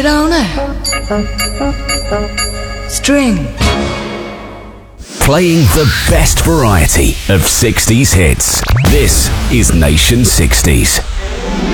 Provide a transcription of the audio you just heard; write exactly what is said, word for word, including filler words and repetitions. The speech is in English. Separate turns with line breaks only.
on it. String.
Playing the best variety of sixties hits. This is Nation sixties.